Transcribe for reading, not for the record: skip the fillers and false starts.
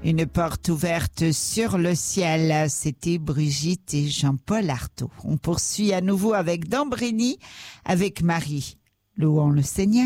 Une porte ouverte sur le ciel. C'était Brigitte et Jean-Paul Artaud. On poursuit à nouveau avec Dambrini, avec Marie. Louons le Seigneur.